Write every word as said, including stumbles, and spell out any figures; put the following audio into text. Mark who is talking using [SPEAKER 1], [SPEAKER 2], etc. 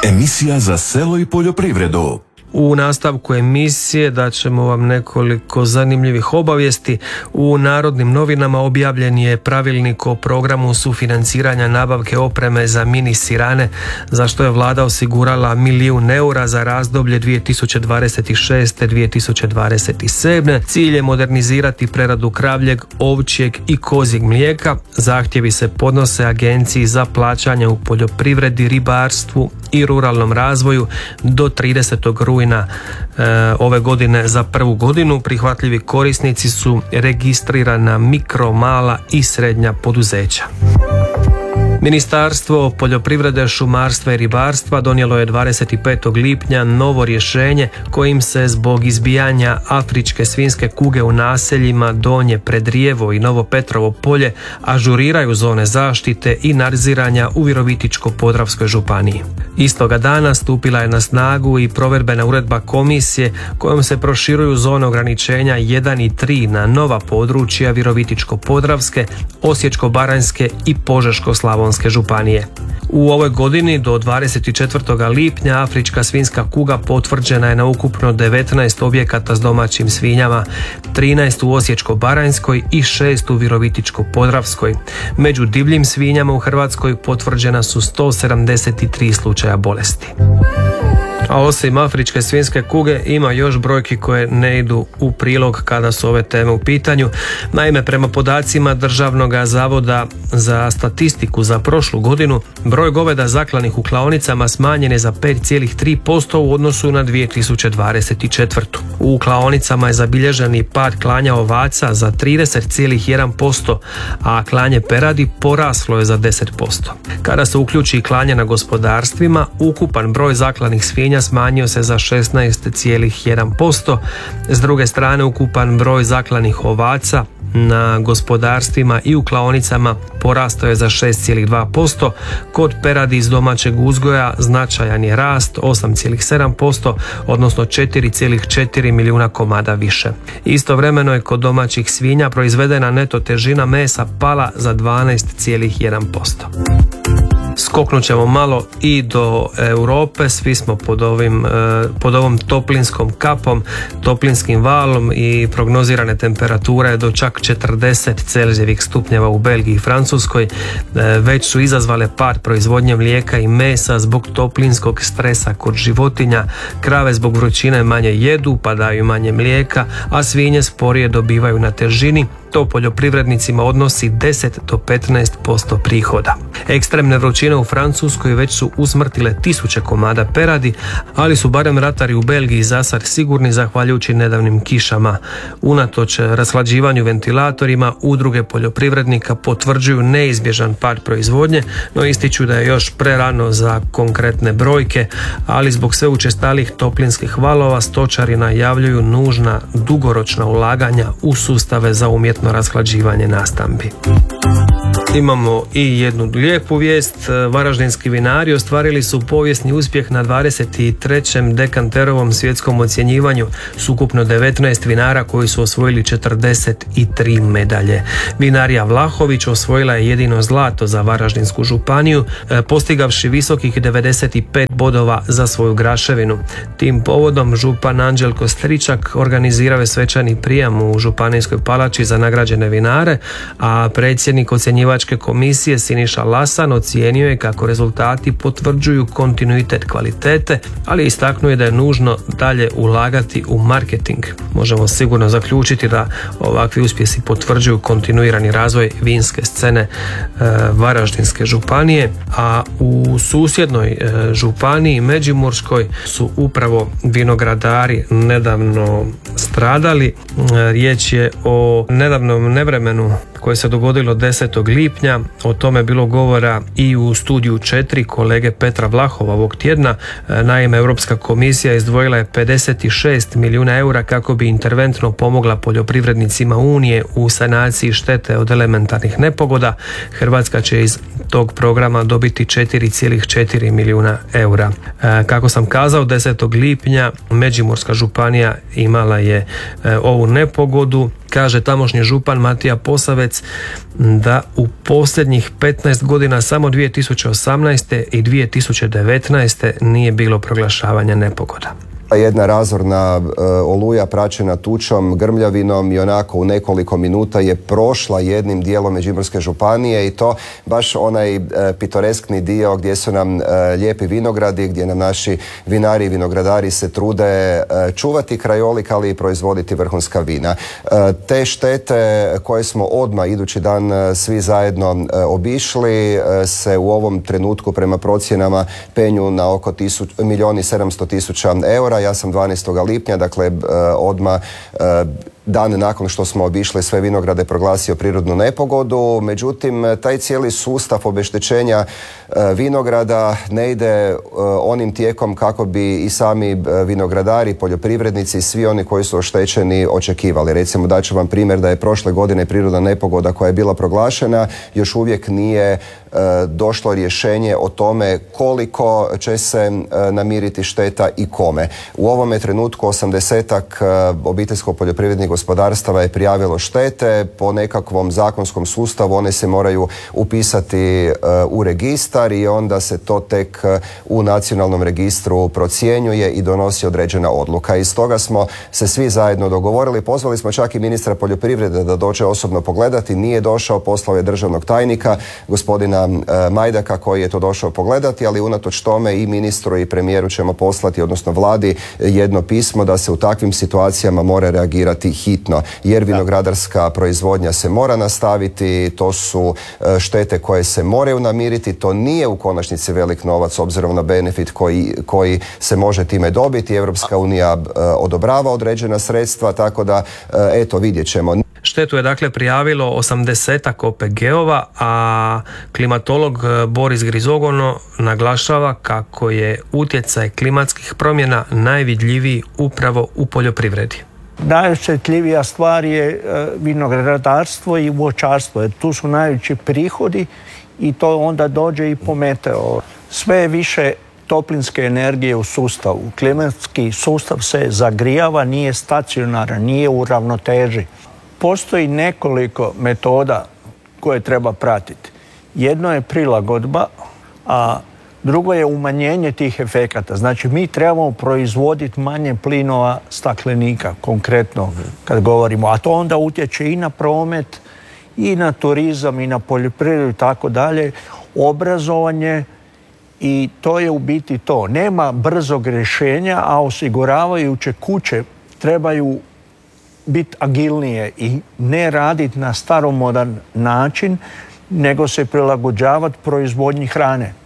[SPEAKER 1] Emisija za selo i poljoprivredu.
[SPEAKER 2] U nastavku emisije daćemo vam nekoliko zanimljivih obavijesti. U Narodnim novinama objavljen je pravilnik o programu sufinanciranja nabavke opreme za mini sirane, za što je vlada osigurala milijun eura za razdoblje dvije tisuće dvadeset šeste do dvije tisuće dvadeset sedme. Cilj je modernizirati preradu kravljeg, ovčjeg i kozjeg mlijeka. Zahtjevi se podnose Agenciji za plaćanje u poljoprivredi, ribarstvu i ruralnom razvoju do tridesetog rujna e, ove godine za prvu godinu. Prihvatljivi korisnici su registrirana mikro, mala i srednja poduzeća. Ministarstvo poljoprivrede, šumarstva i ribarstva donijelo je dvadeset petog lipnja novo rješenje kojim se zbog izbijanja afričke svinjske kuge u naseljima Donje Predrijevo i Novo Petrovo polje ažuriraju zone zaštite i nadziranja u Virovitičko-podravskoj županiji. Istoga dana stupila je na snagu i provedbena uredba komisije kojom se proširuju zone ograničenja jedan i tri na nova područja Virovitičko-podravske, Osječko-baranjske i Požeško-slavonske županije. U ovoj godini do dvadeset četvrtog lipnja afrička svinjska kuga potvrđena je na ukupno devetnaest objekata s domaćim svinjama, trinaest u Osječko-baranjskoj i šest u Virovitičko-podravskoj. Među divljim svinjama u Hrvatskoj potvrđena su sto sedamdeset tri slučaja bolesti. A osim afričke svinjske kuge ima još brojki koje ne idu u prilog kada su ove teme u pitanju. Naime, prema podacima Državnog zavoda za statistiku za prošlu godinu, broj goveda zaklanih u klaonicama smanjen je za pet zarez tri posto u odnosu na dvije tisuće dvadeset četvrtu. U klaonicama je zabilježen i pad klanja ovaca za trideset zarez jedan posto, a klanje peradi poraslo je za deset posto. Kada se uključi i klanje na gospodarstvima, ukupan broj zaklanih svinja smanjio se za šesnaest zarez jedan posto. S druge strane, ukupan broj zaklanih ovaca na gospodarstvima i u klaonicama porastao je za šest zarez dva posto. Kod peradi iz domaćeg uzgoja značajan je rast osam zarez sedam posto, odnosno četiri zarez četiri milijuna komada više. Istovremeno je kod domaćih svinja proizvedena neto težina mesa pala za dvanaest zarez jedan posto. Skoknut ćemo malo i do Europe. Svi smo pod, ovim, pod ovom toplinskom kapom, toplinskim valom i prognozirane temperature do čak četrdeset celzijevih stupnjeva u Belgiji i Francuskoj već su izazvale pad proizvodnje mlijeka i mesa zbog toplinskog stresa kod životinja. Krave zbog vrućine manje jedu, pa daju manje mlijeka, a svinje sporije dobivaju na težini. To poljoprivrednicima odnosi deset do petnaest posto prihoda. Ekstremne vrućine u Francuskoj već su usmrtile tisuće komada peradi, ali su barem ratari u Belgiji za sad sigurni zahvaljujući nedavnim kišama. Unatoč rashlađivanju ventilatorima, udruge poljoprivrednika potvrđuju neizbježan pad proizvodnje, no ističu da je još prerano za konkretne brojke, ali zbog sve učestalih toplinskih valova stočari najavljuju nužna dugoročna ulaganja u sustave za umjetno rashlađivanje nastambi. Imamo i jednu lijepu vijest. Varaždinski vinari ostvarili su povijesni uspjeh na dvadeset trećem dekanterovom svjetskom ocjenjivanju s ukupno devetnaest vinara koji su osvojili četrdeset tri medalje. Vinarija Vlahović osvojila je jedino zlato za Varaždinsku županiju, postigavši visokih devedeset pet bodova za svoju graševinu. Tim povodom župan Anđelko Stričak organizirao je svečani prijam u Županijskoj palači za nagrađene vinare, a predsjednik ocjenjivačke komisije Siniša Lasan ocijenio je kako rezultati potvrđuju kontinuitet kvalitete, ali istaknuo je da je nužno dalje ulagati u marketing. Možemo sigurno zaključiti da ovakvi uspjesi potvrđuju kontinuirani razvoj vinske scene e, Varaždinske županije, a u susjednoj e, županiji Međimurskoj su upravo vinogradari nedavno stradali. E, riječ je o nedavnom nevremenu koje se dogodilo desetog lipnja. O tome je bilo govora i u studiju četiri kolege Petra Vlahova ovog tjedna. Naime, Europska komisija izdvojila je pedeset šest milijuna eura kako bi interventno pomogla poljoprivrednicima Unije u sanaciji štete od elementarnih nepogoda. Hrvatska će iz tog programa dobiti četiri zarez četiri milijuna eura. Kako sam kazao, desetog lipnja Međimurska županija imala je ovu nepogodu. Kaže tamošnji župan Matija Posavec, Primorac da u posljednjih petnaest godina samo dvije tisuće osamnaeste. i dvije tisuće devetnaeste. nije bilo proglašavanja nepogoda.
[SPEAKER 3] Jedna razorna e, oluja praćena tučom, grmljavinom i onako u nekoliko minuta je prošla jednim dijelom Međimurske županije i to baš onaj e, pitoreskni dio gdje su nam e, lijepi vinogradi, gdje nam naši vinari i vinogradari se trude e, čuvati krajolik, ali i proizvoditi vrhunska vina. E, te štete koje smo odmah idući dan e, svi zajedno e, obišli e, se u ovom trenutku prema procjenama penju na oko milijun i sedamsto tisuća eura. Ja sam dvanaestog lipnja, dakle odmah dan nakon što smo obišli sve vinograde proglasio prirodnu nepogodu. Međutim, taj cijeli sustav obeštećenja vinograda ne ide onim tijekom kako bi i sami vinogradari, poljoprivrednici i svi oni koji su oštećeni očekivali. Recimo, daću vam primjer da je prošle godine prirodna nepogoda koja je bila proglašena još uvijek nije došlo rješenje o tome koliko će se namiriti šteta i kome. U ovome trenutku osamdesetak obiteljsko poljoprivrednih gospodarstava je prijavilo štete. Po nekakvom zakonskom sustavu one se moraju upisati u registar i onda se to tek u nacionalnom registru procjenjuje i donosi određena odluka. I stoga smo se svi zajedno dogovorili. Pozvali smo čak i ministra poljoprivrede da dođe osobno pogledati. Nije došao, poslao je državnog tajnika, gospodina Majdaka, koji je to došao pogledati, ali unatoč tome i ministru i premijeru ćemo poslati, odnosno vladi, jedno pismo da se u takvim situacijama mora reagirati hitno, jer vinogradarska proizvodnja se mora nastaviti, to su štete koje se moraju namiriti, to nije u konačnici velik novac obzirom na benefit koji, koji se može time dobiti. Evropska unija odobrava određena sredstva, tako da eto, vidjet ćemo.
[SPEAKER 2] Štetu je dakle prijavilo osamdesetak O P G-ova, a klimatolog Boris Grizogono naglašava kako je utjecaj klimatskih promjena najvidljiviji upravo u poljoprivredi.
[SPEAKER 4] Najosjetljivija stvar je vinogradarstvo i voćarstvo, jer tu su najveći prihodi i to onda dođe i po meteo. Sve je više toplinske energije u sustavu. Klimatski sustav se zagrijava, nije stacionaran, nije u ravnoteži. Postoji nekoliko metoda koje treba pratiti. Jedno je prilagodba, a drugo je umanjenje tih efekata. Znači, mi trebamo proizvoditi manje plinova staklenika, konkretno kad govorimo. A to onda utječe i na promet, i na turizam, i na poljoprivredu i tako dalje. Obrazovanje, i to je u biti to. Nema brzog rješenja, a osiguravajuće kuće trebaju biti agilnije i ne raditi na staromodan način, nego se prilagođavati proizvodnji hrane.